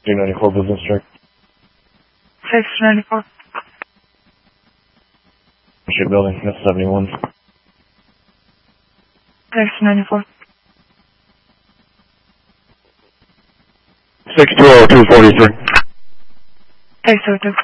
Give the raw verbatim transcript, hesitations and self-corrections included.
two ninety-four business check. six ninety-four. Ship building, that's seventy-one. six ninety-four. six two oh two forty-three. six oh two.